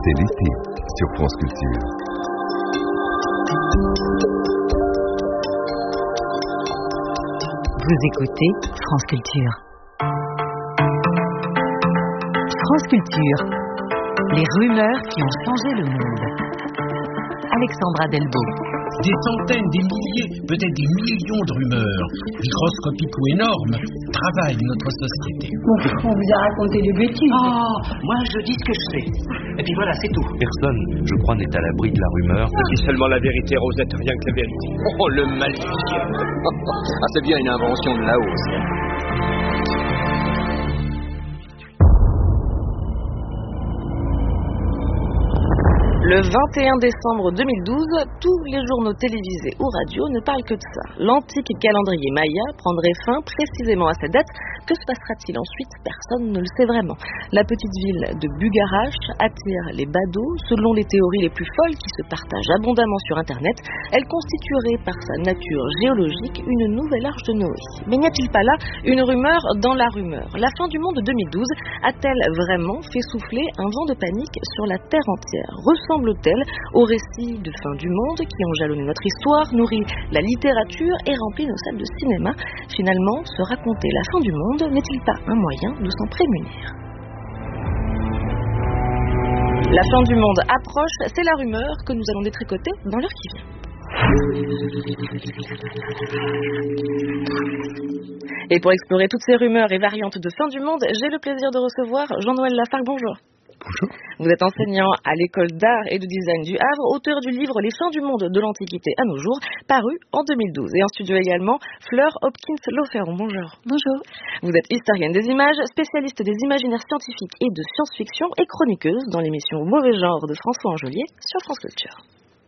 C'est l'été sur France Culture. Vous écoutez France Culture. France Culture. Les rumeurs qui ont changé le monde. Alexandra Delbo. Des centaines, des milliers, peut-être des millions de rumeurs, microscopiques ou énormes, travaillent notre société. On vous a raconté des bêtises. Oh, moi je dis ce que je sais. Et puis voilà, c'est tout. Personne, je crois, n'est à l'abri de la rumeur. Dis seulement la vérité, Rosette, rien que la vérité. Oh, le maléficien. Ah, c'est bien une invention de là-haut, ça. Le 21 décembre 2012, tous les journaux télévisés ou radio ne parlent que de ça. L'antique calendrier Maya prendrait fin précisément à cette date. Que se passera-t-il ensuite? Personne ne le sait vraiment. La petite ville de Bugarash attire les badauds. Selon les théories les plus folles qui se partagent abondamment sur Internet, elle constituerait par sa nature géologique une nouvelle arche de Noé. Mais n'y a-t-il pas là une rumeur dans la rumeur? La fin du monde 2012 a-t-elle vraiment fait souffler un vent de panique sur la Terre entière? Ressemble-t-elle aux récits de fin du monde qui ont jalonné notre histoire, nourri la littérature et rempli nos salles de cinéma? Finalement, se raconter la fin du monde n'est-il pas un moyen de s'en prémunir? La fin du monde approche, c'est la rumeur que nous allons détricoter dans l'heure qui vient. Et pour explorer toutes ces rumeurs et variantes de fin du monde, j'ai le plaisir de recevoir Jean-Noël Lafargue. Bonjour. Bonjour. Vous êtes enseignant à l'école d'art et de design du Havre, auteur du livre Les fins du monde de l'Antiquité à nos jours, paru en 2012. Et en studio également, Fleur Hopkins-Loferron. Bonjour. Bonjour. Vous êtes historienne des images, spécialiste des imaginaires scientifiques et de science-fiction et chroniqueuse dans l'émission Mauvais genre de François Angelier sur France Culture.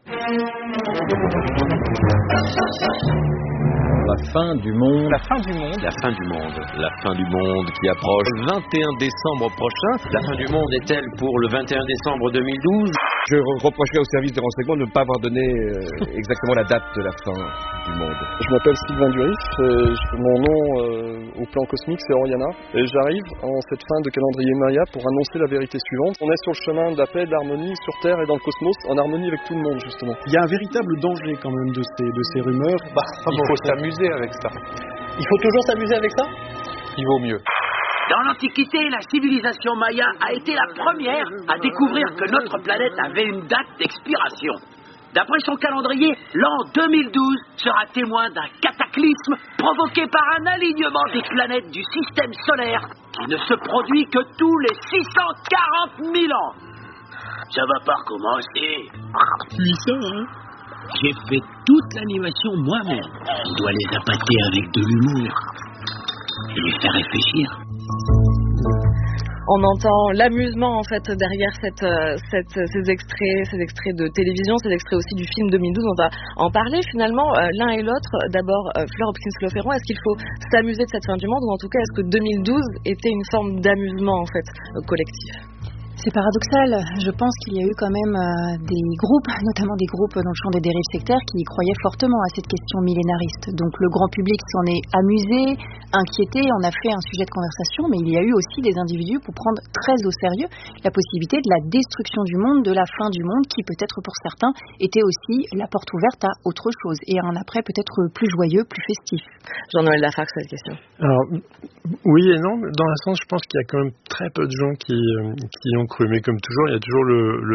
La fin du monde. La fin du monde. La fin du monde. La fin du monde qui approche le 21 décembre prochain. La fin du monde est-elle pour le 21 décembre 2012? Je reprocherai au service de renseignement de ne pas avoir donné exactement la date de la fin du monde. Je m'appelle Sylvain Durif, mon nom au plan cosmique c'est Oriana, et j'arrive en cette fin de calendrier Maya pour annoncer la vérité suivante. On est sur le chemin de la paix, de l'harmonie sur Terre et dans le cosmos, en harmonie avec tout le monde justement. Il y a un véritable danger quand même de ces rumeurs. Il faut s'amuser avec ça. Il faut toujours s'amuser avec ça? Il vaut mieux. Dans l'Antiquité, la civilisation maya a été la première à découvrir que notre planète avait une date d'expiration. D'après son calendrier, l'an 2012 sera témoin d'un cataclysme provoqué par un alignement des planètes du système solaire qui ne se produit que tous les 640 000 ans. Ça va pas recommencer. Puissant, hein? J'ai fait toute l'animation moi-même. On doit les appâter avec de l'humour et les faire réfléchir. On entend l'amusement en fait derrière ces extraits de télévision, ces extraits aussi du film 2012. On va en parler finalement l'un et l'autre. D'abord, Fleur Hopkins-Loferron, est-ce qu'il faut s'amuser de cette fin du monde, ou en tout cas est-ce que 2012 était une forme d'amusement en fait collectif? C'est paradoxal. Je pense qu'il y a eu quand même des groupes, notamment des groupes dans le champ des dérives sectaires, qui croyaient fortement à cette question millénariste. Donc le grand public s'en est amusé, inquiété, en a fait un sujet de conversation, mais il y a eu aussi des individus pour prendre très au sérieux la possibilité de la destruction du monde, de la fin du monde, qui peut-être pour certains était aussi la porte ouverte à autre chose, et à un après peut-être plus joyeux, plus festif. Jean-Noël Lafargue, cette question. Alors, oui et non, dans un sens je pense qu'il y a quand même très peu de gens qui ont cru, mais comme toujours, il y a toujours le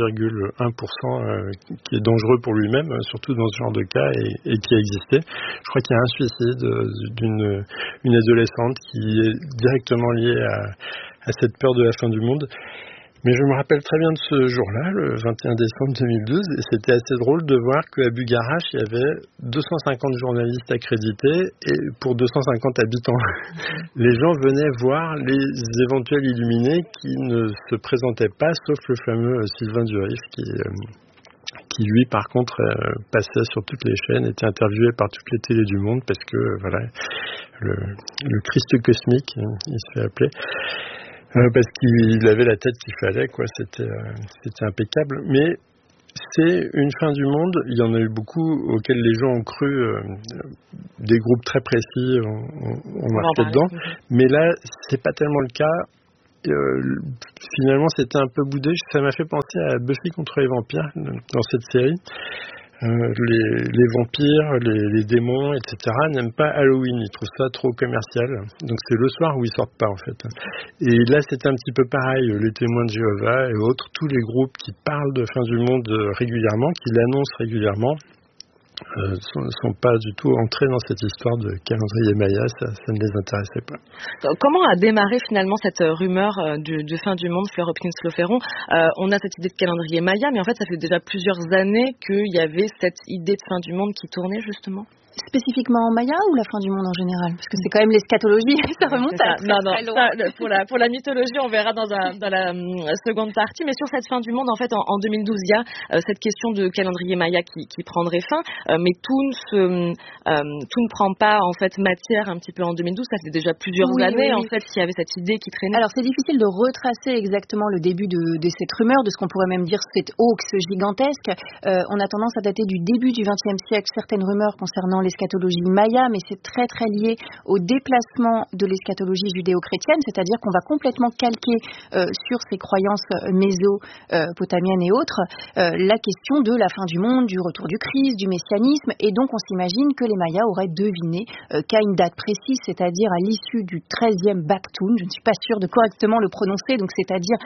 0,1% qui est dangereux pour lui-même, surtout dans ce genre de cas, et qui a existé. Je crois qu'il y a un suicide d'une adolescente qui est directement lié à cette peur de la fin du monde. Mais je me rappelle très bien de ce jour-là, le 21 décembre 2012, et c'était assez drôle de voir qu'à Bugarash, il y avait 250 journalistes accrédités et pour 250 habitants. Les gens venaient voir les éventuels illuminés qui ne se présentaient pas, sauf le fameux Sylvain Durif qui lui, par contre, passait sur toutes les chaînes, était interviewé par toutes les télés du monde parce que, voilà, le Christ cosmique, il se fait appeler. Parce qu'il avait la tête qu'il fallait, quoi. C'était impeccable. Mais c'est une fin du monde. Il y en a eu beaucoup auxquels les gens ont cru. Des groupes très précis ont marqué dedans. Mais là, c'est pas tellement le cas. finalement, c'était un peu boudé. Ça m'a fait penser à Buffy contre les vampires dans cette série. Les vampires, les démons, etc. n'aiment pas Halloween, ils trouvent ça trop commercial. Donc c'est le soir où ils sortent pas en fait. Et là c'est un petit peu pareil, les témoins de Jéhovah et autres, tous les groupes qui parlent de fin du monde régulièrement, qui l'annoncent régulièrement, sont pas du tout entrés dans cette histoire de calendrier Maya, ça ne les intéressait pas. Comment a démarré finalement cette rumeur de fin du monde, Fleur Hopkins-Loferron? On a cette idée de calendrier Maya, mais en fait ça fait déjà plusieurs années qu'il y avait cette idée de fin du monde qui tournait justement. Spécifiquement en Maya ou la fin du monde en général? Parce que c'est quand même l'eschatologie, ça remonte à très loin. Ça, pour la mythologie, on verra dans la seconde partie. Mais sur cette fin du monde, en fait, en 2012, il y a cette question de calendrier Maya qui prendrait fin. Mais tout ne prend pas en fait matière un petit peu en 2012. Ça fait déjà plusieurs années en fait qu'il y avait cette idée qui traînait. Alors c'est difficile de retracer exactement le début de cette rumeur, de ce qu'on pourrait même dire cette hoax gigantesque. On a tendance à dater du début du XXe siècle certaines rumeurs concernant l'eschatologie maya, mais c'est très très lié au déplacement de l'eschatologie judéo-chrétienne, c'est-à-dire qu'on va complètement calquer sur ces croyances mésopotamiennes et autres la question de la fin du monde, du retour du Christ, du messianisme, et donc on s'imagine que les Mayas auraient deviné qu'à une date précise, c'est-à-dire à l'issue du 13e Baktun, je ne suis pas sûre de correctement le prononcer, donc c'est-à-dire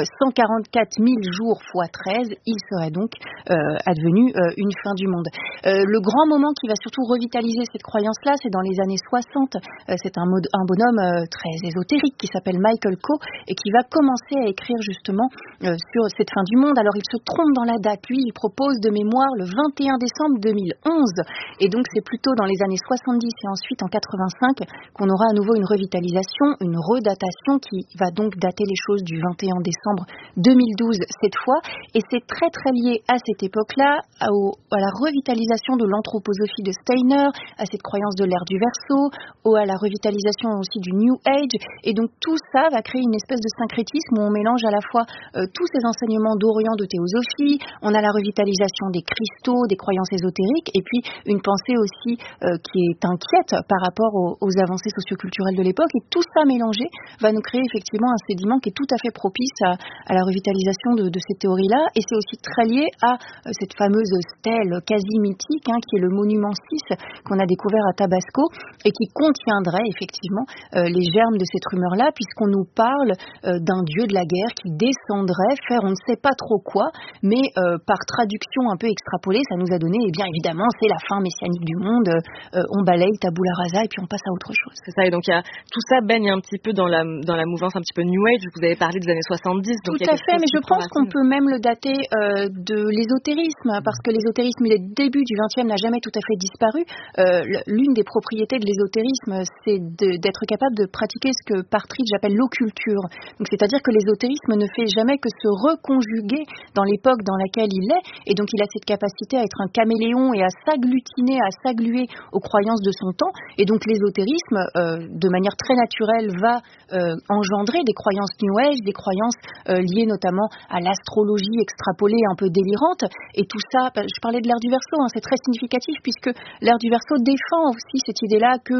144 000 jours fois 13, il serait donc advenu une fin du monde. Le grand moment qui va surtout revitaliser cette croyance-là, c'est dans les années 60. C'est un bonhomme très ésotérique qui s'appelle Michael Coe et qui va commencer à écrire justement sur cette fin du monde. Alors il se trompe dans la date. Lui, il propose de mémoire le 21 décembre 2011. Et donc c'est plutôt dans les années 70 et ensuite en 85 qu'on aura à nouveau une revitalisation, une redatation qui va donc dater les choses du 21 décembre 2012 cette fois. Et c'est très très lié à cette époque-là, à la revitalisation de l'anthroposophie de Steiner, à cette croyance de l'ère du Verseau, à la revitalisation aussi du New Age. Et donc tout ça va créer une espèce de syncrétisme où on mélange à la fois tous ces enseignements d'Orient de théosophie, on a la revitalisation des cristaux, des croyances ésotériques, et puis une pensée aussi qui est inquiète par rapport aux avancées socioculturelles de l'époque. Et tout ça mélangé va nous créer effectivement un sédiment qui est tout à fait propice à la revitalisation de ces théories-là. Et c'est aussi très lié à cette fameuse stèle quasi mythique, qui est le monument 6 qu'on a découvert à Tabasco et qui contiendrait effectivement les germes de cette rumeur-là, puisqu'on nous parle d'un dieu de la guerre qui descendrait faire on ne sait pas trop quoi, mais par traduction un peu extrapolée, ça nous a donné, bien évidemment, c'est la fin messianique du monde, on balaye tabula rasa et puis on passe à autre chose. C'est ça, et donc tout ça baigne un petit peu dans la mouvance un petit peu New Age. Vous avez parlé des années 70. Donc tout à fait, mais je pense qu'on peut même le dater de l'ésotérisme, parce que l'ésotérisme des débuts du XXe n'a jamais tout à fait disparu. L'une des propriétés de l'ésotérisme, c'est d'être capable de pratiquer ce que Partridge appelle l'occulture. Donc, c'est-à-dire que l'ésotérisme ne fait jamais que se reconjuguer dans l'époque dans laquelle il est, et donc il a cette capacité à être un caméléon et à s'agglutiner, à s'aggluer aux croyances de son temps. Et donc l'ésotérisme, de manière très naturelle, va engendrer des croyances New Age, des croyances liées notamment à l'astrologie extrapolée un peu délirante. Et tout ça, je parlais de l'ère du Verseau, c'est très significatif puisque l'ère du Verseau défend aussi cette idée-là que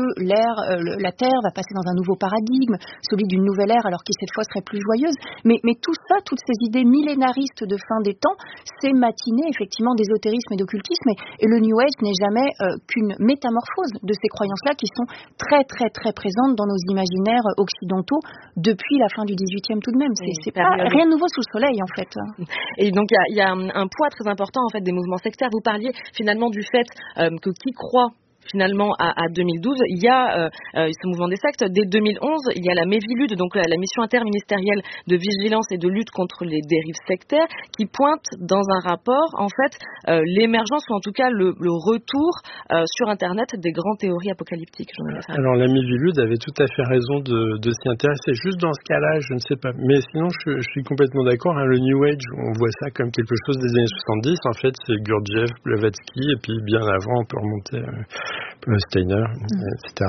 la Terre va passer dans un nouveau paradigme, celui d'une nouvelle ère, alors qui cette fois serait plus joyeuse. Mais tout ça, toutes ces idées millénaristes de fin des temps, c'est matiné effectivement d'ésotérisme et d'occultisme. Et le New Age n'est jamais qu'une métamorphose de ces croyances-là qui sont très très très présentes dans nos imaginaires occidentaux depuis la fin du XVIIIe tout de même. C'est pas rien de nouveau sous le soleil en fait. Et donc il y a un poids très important en fait des mouvements sectaires. Vous parliez finalement du fait que qui croit finalement à 2012, il y a ce mouvement des sectes. Dès 2011, il y a la Mévilude, donc la mission interministérielle de vigilance et de lutte contre les dérives sectaires, qui pointe dans un rapport, en fait, l'émergence ou en tout cas le retour sur Internet des grandes théories apocalyptiques. Alors la Mévilude avait tout à fait raison de s'y intéresser. Juste dans ce cas-là, je ne sais pas. Mais sinon, je suis complètement d'accord. Le New Age, on voit ça comme quelque chose des années 70. En fait, c'est Gurdjieff, Blavatsky, et puis bien avant, on peut remonter Steiner, etc.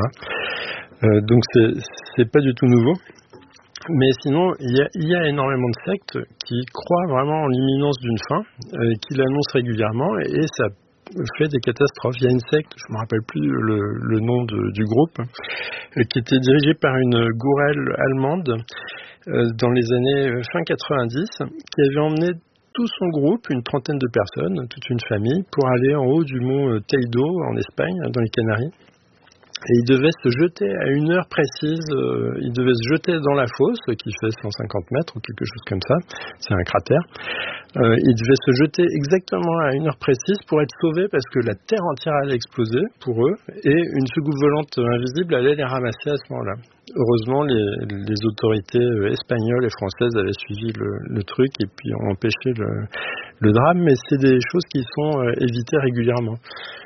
Donc c'est pas du tout nouveau. Mais sinon, il y a énormément de sectes qui croient vraiment en l'imminence d'une fin, qui l'annoncent régulièrement, et ça fait des catastrophes. Il y a une secte, je me rappelle plus le nom du groupe, qui était dirigée par une gourelle allemande dans les années fin 90, qui avait emmené tout son groupe, une trentaine de personnes, toute une famille, pour aller en haut du mont Teide en Espagne, dans les Canaries. Et ils devaient se jeter à une heure précise, ils devaient se jeter dans la fosse, qui fait 150 mètres ou quelque chose comme ça, c'est un cratère. Ils devaient se jeter exactement à une heure précise pour être sauvés parce que la terre entière allait exploser pour eux et une soucoupe volante invisible allait les ramasser à ce moment-là. Heureusement, les autorités espagnoles et françaises avaient suivi le truc et puis ont empêché le drame, mais c'est des choses qui sont évitées régulièrement.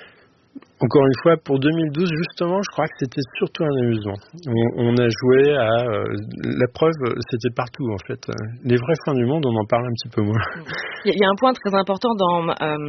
Encore une fois, pour 2012, justement, je crois que c'était surtout un amusement. On a joué à... la preuve, c'était partout, en fait. Les vraies fins du monde, on en parle un petit peu moins. Il y a un point très important dans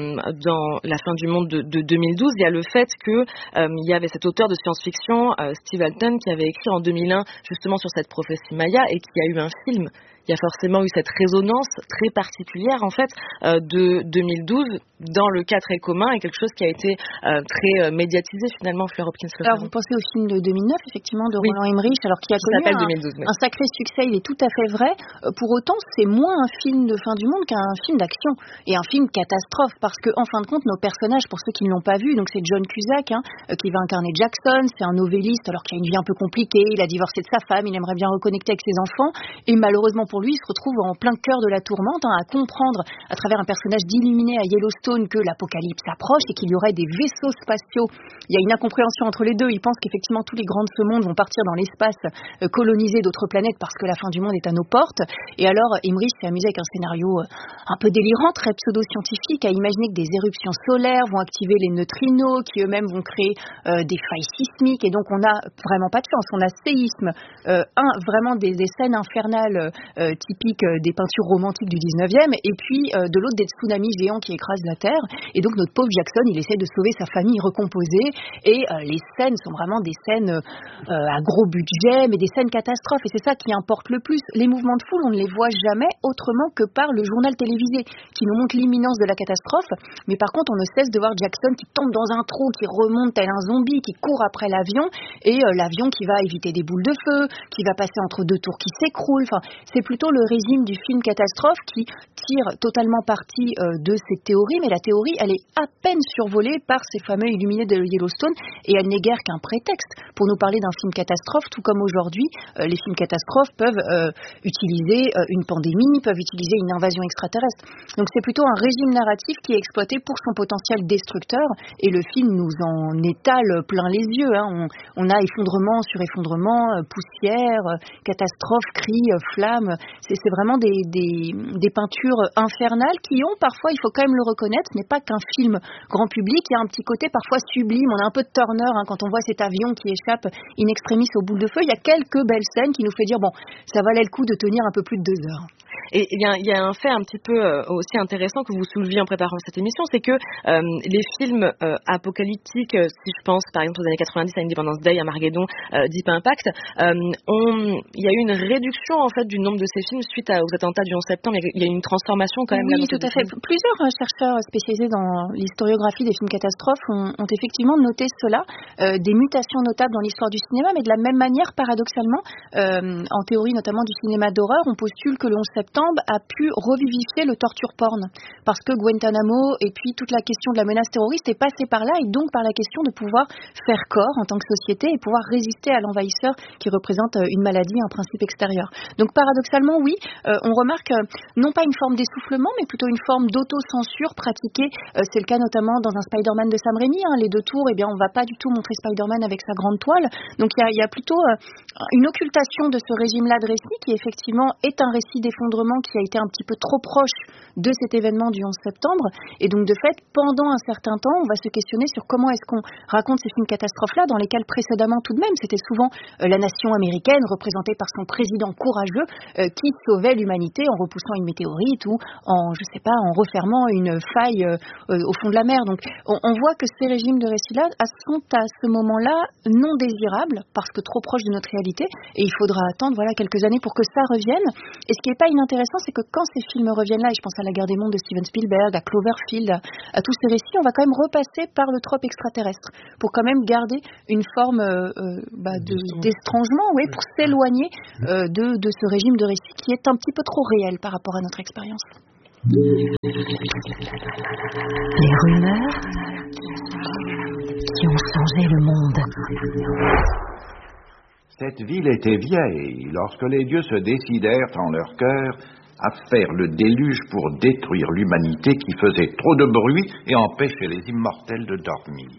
la fin du monde de 2012. Il y a le fait que il y avait cet auteur de science-fiction, Steve Alten, qui avait écrit en 2001, justement, sur cette prophétie Maya, et qui a eu un film. Il y a forcément eu cette résonance très particulière, en fait, de 2012 dans le cas très commun et quelque chose qui a été très médiatisé, finalement, Fleur Hopkins. Alors, vous pensez au film de 2009, effectivement, de Roland Emmerich, alors qui a connu un sacré succès, il est tout à fait vrai. Pour autant, c'est moins un film de fin du monde qu'un film d'action et un film catastrophe, parce que, en fin de compte, nos personnages, pour ceux qui ne l'ont pas vu, donc c'est John Cusack, qui va incarner Jackson, c'est un novelliste, alors qu'il a une vie un peu compliquée, il a divorcé de sa femme, il aimerait bien reconnecter avec ses enfants, et malheureusement pour lui, il se retrouve en plein cœur de la tourmente, à comprendre à travers un personnage d'illuminé à Yellowstone que l'apocalypse approche et qu'il y aurait des vaisseaux spatiaux. Il y a une incompréhension entre les deux. Il pense qu'effectivement tous les grands de ce monde vont partir dans l'espace, coloniser d'autres planètes parce que la fin du monde est à nos portes. Et alors Emmerich s'est amusé avec un scénario un peu délirant, très pseudo-scientifique, à imaginer que des éruptions solaires vont activer les neutrinos qui eux-mêmes vont créer des failles sismiques, et donc on n'a vraiment pas de chance. On a séisme, vraiment des scènes infernales typiques des peintures romantiques du 19e, et puis de l'autre des tsunamis géants qui écrasent la Terre. Et donc notre pauvre Jackson, il essaie de sauver sa famille recomposée, et les scènes sont vraiment des scènes à gros budget, mais des scènes catastrophes, et c'est ça qui importe le plus. Les mouvements de foule, on ne les voit jamais autrement que par le journal télévisé, qui nous montre l'imminence de la catastrophe, mais par contre on ne cesse de voir Jackson qui tombe dans un trou, qui remonte tel un zombie, qui court après l'avion, et l'avion qui va éviter des boules de feu, qui va passer entre deux tours qui s'écroulent. Enfin, c'est plutôt le régime du film catastrophe qui tire totalement parti de ces théories, mais la théorie, elle est à peine survolée par ces fameux illuminés de Yellowstone, et elle n'est guère qu'un prétexte pour nous parler d'un film catastrophe, tout comme aujourd'hui, les films catastrophes peuvent utiliser une pandémie, peuvent utiliser une invasion extraterrestre. Donc c'est plutôt un régime narratif qui est exploité pour son potentiel destructeur, et le film nous en étale plein les yeux. On a effondrement sur effondrement, poussière, catastrophe, cris, flammes. C'est vraiment des peintures infernales qui ont parfois, il faut quand même le reconnaître, ce n'est pas qu'un film grand public, il y a un petit côté parfois sublime. On a un peu de Turner quand on voit cet avion qui échappe in extremis aux boules de feu. Il y a quelques belles scènes qui nous fait dire bon, ça valait le coup de tenir un peu plus de 2 heures. Et il y a un fait un petit peu aussi intéressant que vous souleviez en préparant cette émission, c'est que les films apocalyptiques, si je pense par exemple aux années 90 à Independence Day, à Armageddon, Deep Impact, il y a eu une réduction en fait du nombre de ces films suite aux attentats du 11 septembre. Il y a eu une transformation quand même. Oui, tout à fait. Plusieurs chercheurs spécialisés dans l'historiographie des films catastrophes ont effectivement noté cela, des mutations notables dans l'histoire du cinéma, mais de la même manière, paradoxalement, en théorie notamment du cinéma d'horreur, on postule que le 11 septembre a pu revivifier le torture porn, parce que Guantanamo et puis toute la question de la menace terroriste est passée par là, et donc par la question de pouvoir faire corps en tant que société et pouvoir résister à l'envahisseur qui représente une maladie, un principe extérieur. Donc paradoxalement, oui, on remarque non pas une forme d'essoufflement, mais plutôt une forme d'autocensure pratiquée. C'est le cas notamment dans un Spider-Man de Sam Raimi, les 2 tours, eh bien on ne va pas du tout montrer Spider-Man avec sa grande toile. Donc il y a plutôt une occultation de ce régime-là de récit qui effectivement est un récit d'effondrement qui a été un petit peu trop proche de cet événement du 11 septembre. Et donc, de fait, pendant un certain temps, on va se questionner sur comment est-ce qu'on raconte ces films catastrophes-là, dans lesquels précédemment, tout de même, c'était souvent la nation américaine, représentée par son président courageux, qui sauvait l'humanité en repoussant une météorite ou en refermant une faille au fond de la mer. Donc on voit que ces régimes de récit-là sont à ce moment-là non désirables parce que trop proches de notre réalité, et il faudra attendre quelques années pour que ça revienne. Et ce qui n'est pas inintéressant, c'est que quand ces films reviennent là, et je pense à La Guerre des Mondes de Steven Spielberg, à Cloverfield, à tous ces récits, on va quand même repasser par le trope extraterrestre pour quand même garder une forme d'éstrangement, pour s'éloigner de ce régime de récit qui est un petit peu trop réel par rapport à notre expérience. Les rumeurs qui ont changé le monde. Cette ville était vieille lorsque les dieux se décidèrent en leur cœur à faire le déluge pour détruire l'humanité qui faisait trop de bruit et empêchait les immortels de dormir.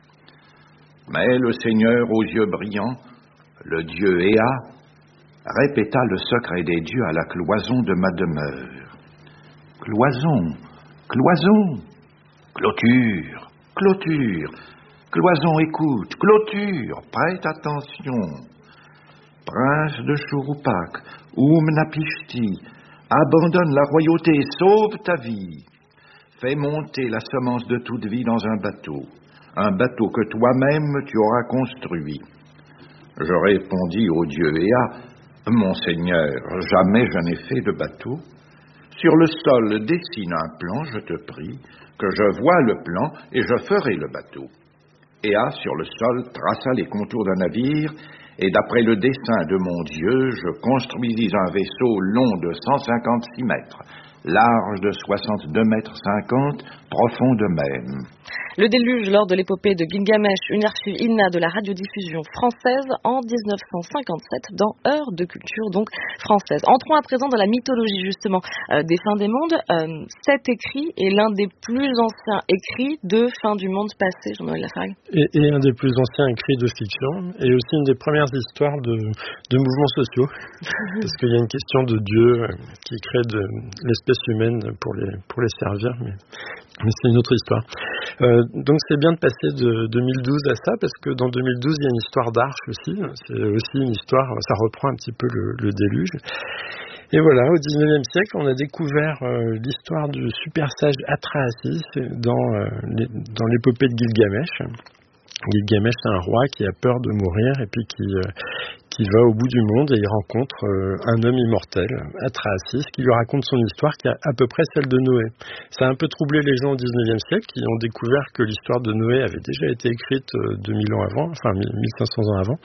Mais le Seigneur aux yeux brillants, le dieu Ea, répéta le secret des dieux à la cloison de ma demeure. Cloison, cloison, clôture, clôture, cloison écoute, clôture, prête attention. Prince de Churupak, Napishti, abandonne la royauté et sauve ta vie. Fais monter la semence de toute vie dans un bateau que toi-même tu auras construit. Je répondis au dieu Ea, mon Seigneur, jamais je n'ai fait de bateau. Sur le sol dessine un plan, je te prie, que je voie le plan et je ferai le bateau. Ea, sur le sol, traça les contours d'un navire, et d'après le dessin de mon Dieu, je construisis un vaisseau long de 156 mètres, large de 62 mètres 50, profond de même. Le déluge lors de l'épopée de Gilgamesh, une archive INA de la radiodiffusion française en 1957 dans Heures de culture donc française. Entrons à présent dans la mythologie justement des fins des mondes. Cet écrit est l'un des plus anciens écrits de fin du monde passé, Jean-Noël Lafargue. Et un des plus anciens écrits de fiction, et aussi une des premières histoires de mouvements sociaux, parce qu'il y a une question de Dieu qui crée de l'espèce humaine pour les servir, mais c'est une autre histoire. Donc c'est bien de passer de 2012 à ça, parce que dans 2012 il y a une histoire d'Arche aussi. C'est aussi une histoire, ça reprend un petit peu le déluge. Et voilà, au 19e siècle, on a découvert l'histoire du super sage Atrahasis dans l'épopée de Gilgamesh. Gilgamesh, c'est un roi qui a peur de mourir et puis qui va au bout du monde et il rencontre un homme immortel, Atrahasis, qui lui raconte son histoire qui est à peu près celle de Noé. Ça a un peu troublé les gens au 19e siècle qui ont découvert que l'histoire de Noé avait déjà été écrite 2000 ans avant, enfin 1500 ans avant.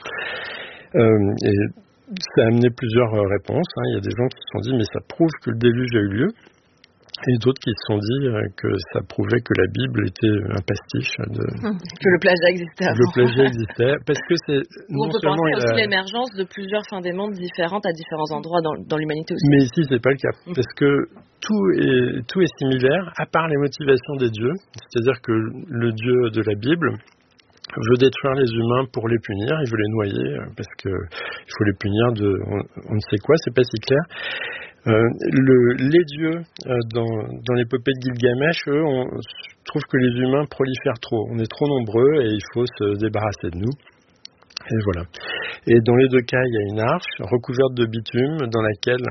Et ça a amené plusieurs réponses. Il y a des gens qui se sont dit mais ça prouve que le déluge a eu lieu. Et d'autres qui se sont dit que ça prouvait que la Bible était un pastiche. Que le plagiat existait avant. Le plagiat existait, parce que c'est... On peut penser aussi l'émergence de plusieurs fins des mondes différentes à différents endroits dans l'humanité aussi. Mais ici, c'est pas le cas, parce que tout est similaire, à part les motivations des dieux. C'est-à-dire que le dieu de la Bible veut détruire les humains pour les punir, il veut les noyer, parce que il faut les punir de on ne sait quoi, c'est pas si clair. Les dieux dans l'épopée de Gilgamesh, eux, trouvent que les humains prolifèrent trop. On est trop nombreux et il faut se débarrasser de nous. Et voilà. Et dans les deux cas, il y a une arche recouverte de bitume dans laquelle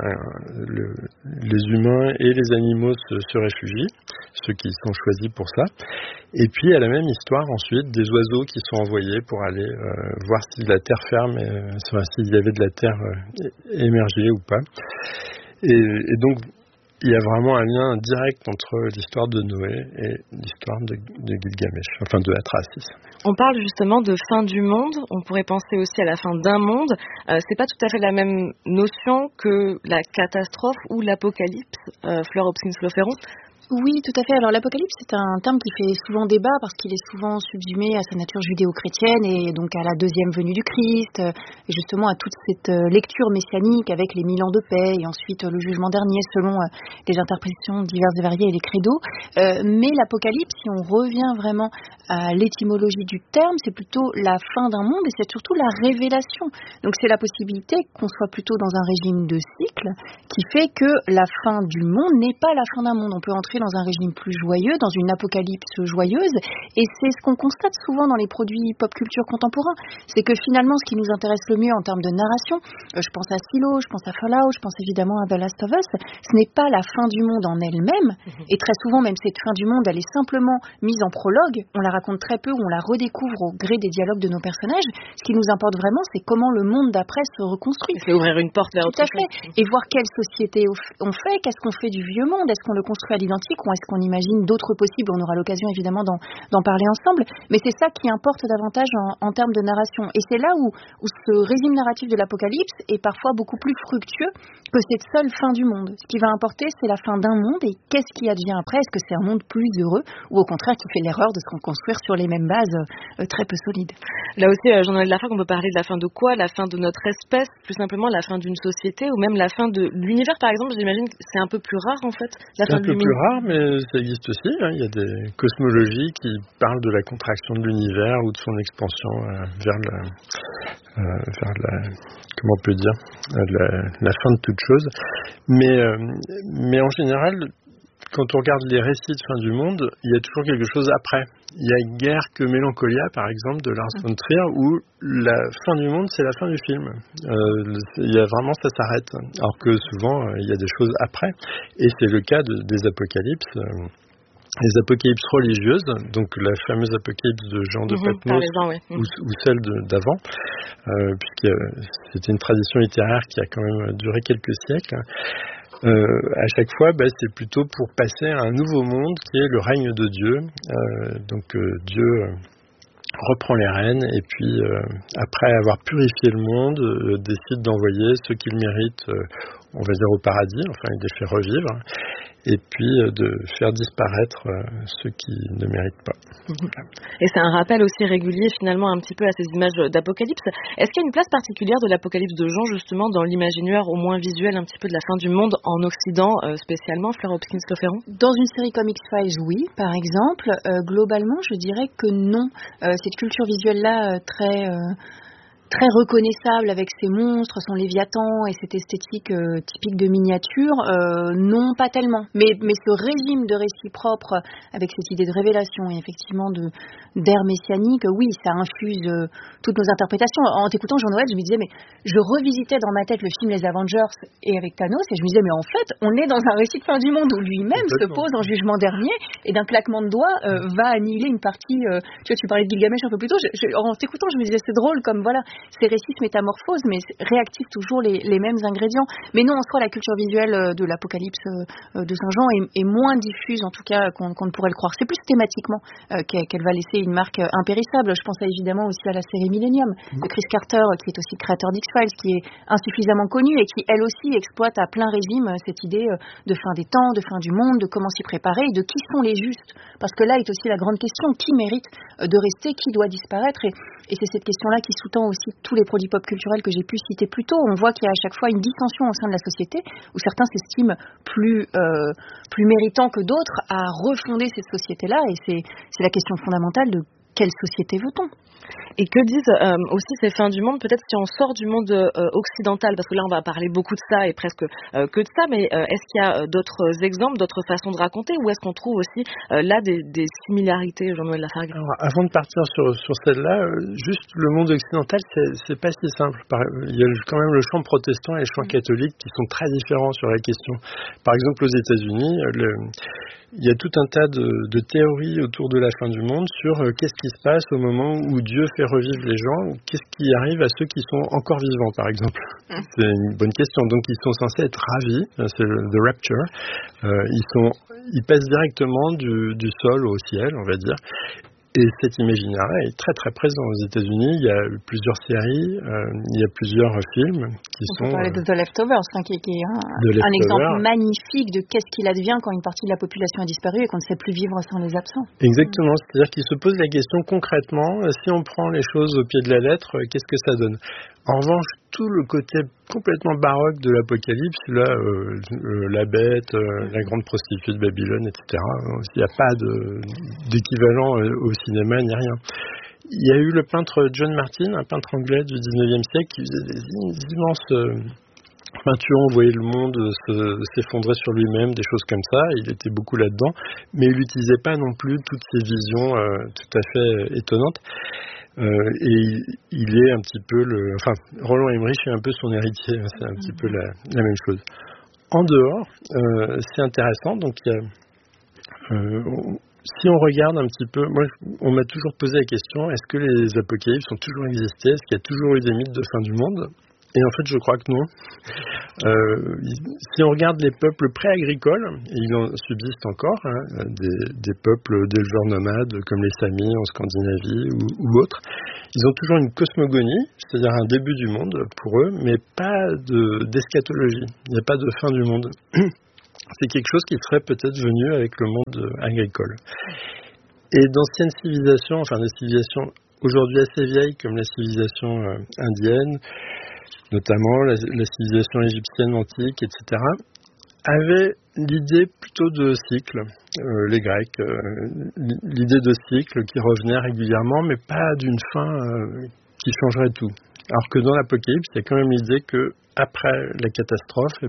les humains et les animaux se réfugient, ceux qui sont choisis pour ça. Et puis, il y a la même histoire ensuite des oiseaux qui sont envoyés pour aller voir si la terre ferme, s'il y avait de la terre émergée ou pas. Et donc, il y a vraiment un lien direct entre l'histoire de Noé et l'histoire de Gilgamesh, enfin de Atrahasis. On parle justement de fin du monde, on pourrait penser aussi à la fin d'un monde. C'est pas tout à fait la même notion que la catastrophe ou l'apocalypse, Fleur Hobson-Floferon. Oui, tout à fait. Alors l'apocalypse, c'est un terme qui fait souvent débat parce qu'il est souvent subsumé à sa nature judéo-chrétienne et donc à la deuxième venue du Christ, et justement à toute cette lecture messianique avec les 1000 ans de paix et ensuite le jugement dernier selon les interprétations diverses et variées et les credos. Mais l'apocalypse, si on revient vraiment à l'étymologie du terme, c'est plutôt la fin d'un monde et c'est surtout la révélation. Donc c'est la possibilité qu'on soit plutôt dans un régime de cycle qui fait que la fin du monde n'est pas la fin d'un monde. On peut entrer dans un régime plus joyeux, dans une apocalypse joyeuse. Et c'est ce qu'on constate souvent dans les produits pop culture contemporains. C'est que finalement, ce qui nous intéresse le mieux en termes de narration, je pense à Silo, je pense à Fallout, je pense évidemment à The Last of Us, ce n'est pas la fin du monde en elle-même. Et très souvent, même cette fin du monde, elle est simplement mise en prologue. On la raconte très peu, on la redécouvre au gré des dialogues de nos personnages. Ce qui nous importe vraiment, c'est comment le monde d'après se reconstruit. C'est ouvrir une porte vers autre chose. Tout à fait. Et voir quelle société on fait, qu'est-ce qu'on fait du vieux monde, est-ce qu'on le construit à l'identique ou est-ce qu'on imagine d'autres possibles. On aura l'occasion évidemment d'en parler ensemble. Mais c'est ça qui importe davantage en termes de narration. Et c'est là où ce régime narratif de l'apocalypse est parfois beaucoup plus fructueux que cette seule fin du monde. Ce qui va importer, c'est la fin d'un monde et qu'est-ce qui advient après. Est-ce que c'est un monde plus heureux ou au contraire qui fait l'erreur de se reconstruire sur les mêmes bases très peu solides. Là aussi, Jean-Noël Lafargue, on peut parler de la fin de quoi? La fin de notre espèce, plus simplement la fin d'une société ou même la fin de l'univers, par exemple. J'imagine que c'est un peu plus rare en fait. C'est un peu plus rare, mais ça existe aussi. Il y a des cosmologies qui parlent de la contraction de l'univers ou de son expansion vers la comment on peut dire, la fin de toute chose. Mais en général, quand on regarde les récits de fin du monde, il y a toujours quelque chose après. Il y a Guerre que Mélancolia, par exemple, de Lars von Trier, où la fin du monde, c'est la fin du film. Il y a vraiment, ça s'arrête. Alors que souvent, il y a des choses après. Et c'est le cas des apocalypses. Les apocalypses religieuses, donc la fameuse apocalypse de Jean de Patmos ou celle d'avant, puisque c'était une tradition littéraire qui a quand même duré quelques siècles. À chaque fois, c'est plutôt pour passer à un nouveau monde qui est le règne de Dieu. Dieu reprend les rênes et puis, après avoir purifié le monde, décide d'envoyer ceux qu'il mérite, on va dire au paradis, enfin il les fait revivre, et puis de faire disparaître ceux qui ne méritent pas. Et c'est un rappel aussi régulier finalement un petit peu à ces images d'apocalypse. Est-ce qu'il y a une place particulière de l'apocalypse de Jean justement dans l'imaginaire au moins visuel un petit peu de la fin du monde en Occident spécialement, Fleur Hopkins-Leferron? Dans une série comme X-Files, oui, par exemple. Globalement, je dirais que non. Cette culture visuelle-là très reconnaissable avec ses monstres, son léviathan et cette esthétique typique de miniature, non, pas tellement. Mais ce régime de récit propre avec cette idée de révélation et effectivement d'ère messianique, oui, ça infuse toutes nos interprétations. En t'écoutant Jean-Noël, je me disais, mais je revisitais dans ma tête le film Les Avengers et avec Thanos et je me disais, mais en fait, on est dans un récit de fin du monde où lui-même se pose en jugement dernier et d'un claquement de doigts va annihiler une partie. Tu parlais de Gilgamesh un peu plus tôt. En t'écoutant, je me disais, c'est drôle comme voilà. Ces récits se métamorphosent, mais réactivent toujours les mêmes ingrédients. Mais non, en soi, la culture visuelle de l'Apocalypse de Saint-Jean est moins diffuse, en tout cas, qu'on ne pourrait le croire. C'est plus thématiquement qu'elle va laisser une marque impérissable. Je pense évidemment aussi à la série Millennium de Chris Carter, qui est aussi le créateur d'X-Files, qui est insuffisamment connu et qui, elle aussi, exploite à plein régime cette idée de fin des temps, de fin du monde, de comment s'y préparer et de qui sont les justes. Parce que là est aussi la grande question, qui mérite de rester, qui doit disparaître et c'est cette question-là qui sous-tend aussi tous les produits pop culturels que j'ai pu citer plus tôt. On voit qu'il y a à chaque fois une dissension au sein de la société où certains s'estiment plus méritants que d'autres à refonder cette société-là et c'est la question fondamentale de quelle société veut-on ? Et que disent aussi ces fins du monde, peut-être si on sort du monde occidental, parce que là on va parler beaucoup de ça et presque que de ça, mais est-ce qu'il y a d'autres exemples, d'autres façons de raconter, ou est-ce qu'on trouve aussi là des similarités, Jean-Noël Lafargue? Alors, avant de partir sur celle-là, juste le monde occidental, c'est pas si simple. Il y a quand même le champ protestant et le champ catholique qui sont très différents sur la question. Par exemple, aux États-Unis, il y a tout un tas de théories autour de la fin du monde sur qu'est-ce qui se passe au moment où Dieu fait revivre les gens, ou qu'est-ce qui arrive à ceux qui sont encore vivants, par exemple. C'est une bonne question. Donc, ils sont censés être ravis, c'est the rapture. Ils passent directement du sol au ciel, on va dire. Et cet imaginaire-là est très très présent aux États-Unis. Il y a plusieurs séries, il y a plusieurs films qui sont... On peut parler de The Leftovers, qui est un exemple magnifique de qu'est-ce qu'il advient quand une partie de la population a disparu et qu'on ne sait plus vivre sans les absents. Exactement, c'est-à-dire qu'il se pose la question concrètement, si on prend les choses au pied de la lettre, qu'est-ce que ça donne ? En revanche, tout le côté complètement baroque de l'Apocalypse, là, la bête, la grande prostituée de Babylone, etc., il n'y a pas d'équivalent au cinéma ni rien. Il y a eu le peintre John Martin, un peintre anglais du 19e siècle, qui faisait des immenses peinture, on voyait le monde s'effondrer sur lui-même, des choses comme ça. Il était beaucoup là-dedans, mais il n'utilisait pas non plus toutes ces visions tout à fait étonnantes. Et il est un petit peu Roland Emmerich est un peu son héritier, hein, c'est un petit peu la même chose. En dehors, c'est intéressant, donc il y a, si on regarde un petit peu, moi on m'a toujours posé la question, est-ce que les apocalypses ont toujours existé, est-ce qu'il y a toujours eu des mythes de fin du monde? Et en fait, je crois que non. Si on regarde les peuples pré-agricoles, et ils en subsistent encore, hein, des peuples d'éleveurs nomades comme les Samis en Scandinavie ou autres, ils ont toujours une cosmogonie, c'est-à-dire un début du monde pour eux, mais pas d'eschatologie. Il n'y a pas de fin du monde. C'est quelque chose qui serait peut-être venu avec le monde agricole. Et d'anciennes civilisations, enfin des civilisations aujourd'hui assez vieilles comme la civilisation indienne, notamment la civilisation égyptienne antique, etc., avaient l'idée plutôt de cycle, les Grecs, l'idée de cycle qui revenait régulièrement, mais pas d'une fin qui changerait tout. Alors que dans l'Apocalypse, il y a quand même l'idée que après la catastrophe,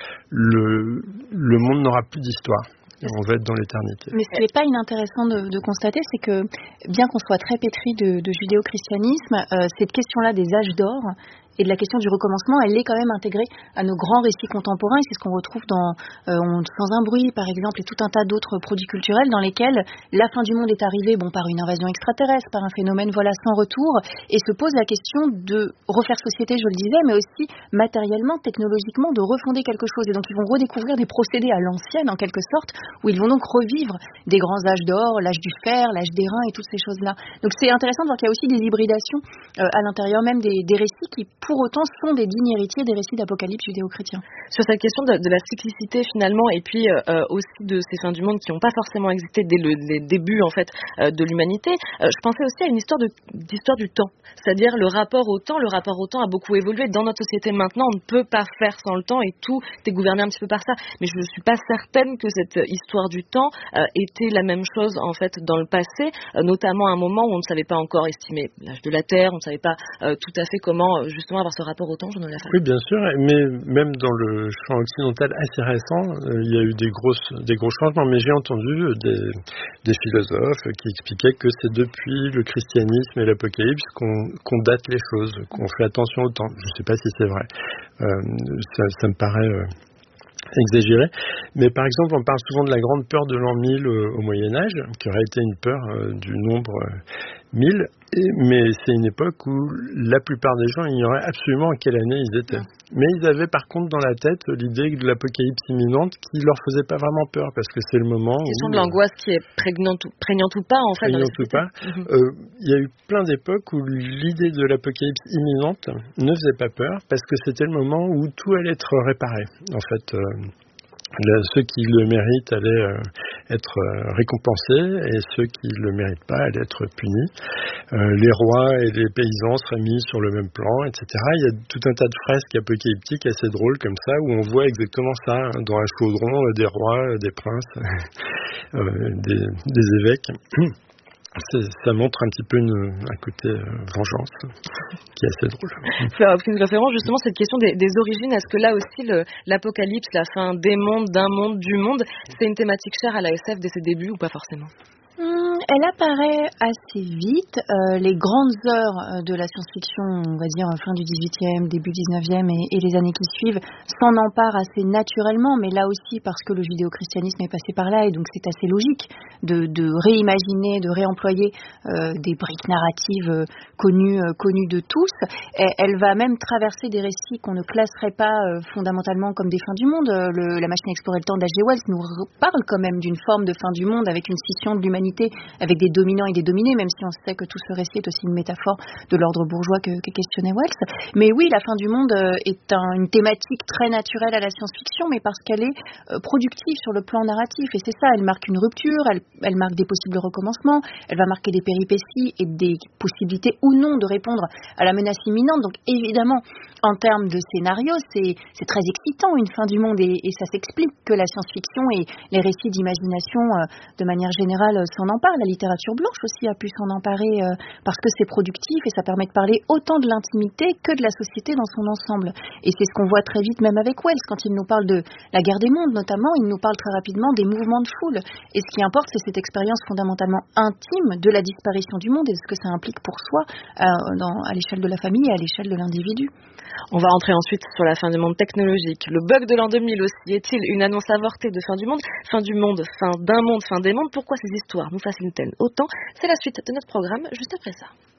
le monde n'aura plus d'histoire. On va être dans l'éternité. Mais ce qui n'est pas inintéressant de constater, c'est que bien qu'on soit très pétri de judéo-christianisme, cette question-là des âges d'or et de la question du recommencement, elle est quand même intégrée à nos grands récits contemporains, et c'est ce qu'on retrouve dans Sans un bruit, par exemple, et tout un tas d'autres produits culturels dans lesquels la fin du monde est arrivée par une invasion extraterrestre, par un phénomène sans retour, et se pose la question de refaire société, je le disais, mais aussi matériellement, technologiquement, de refonder quelque chose. Et donc ils vont redécouvrir des procédés à l'ancienne, en quelque sorte, où ils vont donc revivre des grands âges d'or, l'âge du fer, l'âge des reins et toutes ces choses-là. Donc c'est intéressant de voir qu'il y a aussi des hybridations à l'intérieur même des récits qui, pour autant, sont des dignes héritiers des récits d'Apocalypse judéo-chrétiens. Sur cette question de la cyclicité finalement, et puis aussi de ces fins du monde qui n'ont pas forcément existé dès les débuts en fait de l'humanité, je pensais aussi à une histoire du temps, c'est-à-dire le rapport au temps. Le rapport au temps a beaucoup évolué dans notre société maintenant. On ne peut pas faire sans le temps et tout est gouverné un petit peu par ça. Mais je ne suis pas certaine que cette histoire du temps était la même chose en fait dans le passé, notamment à un moment où on ne savait pas encore estimer l'âge de la Terre, on ne savait pas tout à fait comment justement avoir ce rapport au temps. Oui, bien sûr, mais même dans le champ occidental assez récent, il y a eu des gros changements, mais j'ai entendu des philosophes qui expliquaient que c'est depuis le christianisme et l'Apocalypse qu'on date les choses, qu'on fait attention au temps. Je ne sais pas si c'est vrai. Ça me paraît exagéré. Mais par exemple, on parle souvent de la grande peur de l'an 1000 au Moyen-Âge, qui aurait été une peur du nombre 1000, mais c'est une époque où la plupart des gens ignoraient absolument à quelle année ils étaient. Mais ils avaient par contre dans la tête l'idée de l'apocalypse imminente qui leur faisait pas vraiment peur, parce que c'est le moment où... Question de l'angoisse qui est prégnante ou pas, en fait. Prégnante ou pas. Il y a eu plein d'époques où l'idée de l'apocalypse imminente ne faisait pas peur, parce que c'était le moment où tout allait être réparé. En fait, ceux qui le méritent allaient être récompensés et ceux qui ne le méritent pas allaient être punis. Les rois et les paysans seraient mis sur le même plan, etc. Il y a tout un tas de fresques apocalyptiques assez drôles comme ça, où on voit exactement ça dans un chaudron, des rois, des princes, des évêques. Ça montre un petit peu un côté vengeance qui est assez drôle. Fleur Hopkins référent justement cette question des origines, est-ce que là aussi l'apocalypse, la fin des mondes, d'un monde, du monde, c'est une thématique chère à la SF dès ses débuts ou pas forcément? Elle apparaît assez vite. Les grandes heures de la science-fiction, on va dire fin du 18e, début 19e et les années qui suivent, s'en emparent assez naturellement, mais là aussi parce que le judéo-christianisme est passé par là, et donc c'est assez logique de réimaginer, de réemployer des briques narratives connues de tous. Elle va même traverser des récits qu'on ne classerait pas fondamentalement comme des fins du monde. La machine à explorer le temps d'H.G. Wells nous parle quand même d'une forme de fin du monde avec une scission de l'humanité, avec des dominants et des dominés, même si on sait que tout ce récit est aussi une métaphore de l'ordre bourgeois que questionnait Wells. Mais oui, la fin du monde est une thématique très naturelle à la science-fiction, mais parce qu'elle est productive sur le plan narratif, et c'est ça, elle marque une rupture, elle marque des possibles recommencements, elle va marquer des péripéties et des possibilités ou non de répondre à la menace imminente. Donc évidemment, en termes de scénario, c'est très excitant une fin du monde, et ça s'explique que la science-fiction et les récits d'imagination de manière générale s'en emparent. la littérature blanche aussi a pu s'en emparer parce que c'est productif et ça permet de parler autant de l'intimité que de la société dans son ensemble. Et c'est ce qu'on voit très vite même avec Wells, quand il nous parle de la guerre des mondes notamment, il nous parle très rapidement des mouvements de foule. Et ce qui importe, c'est cette expérience fondamentalement intime de la disparition du monde et de ce que ça implique pour soi à l'échelle de la famille et à l'échelle de l'individu. On va entrer ensuite sur la fin du monde technologique. Le bug de l'an 2000 aussi, est-il une annonce avortée de fin du monde, fin d'un monde, fin des mondes? Pourquoi ces histoires nous fascinent-elles autant? C'est la suite de notre programme juste après ça.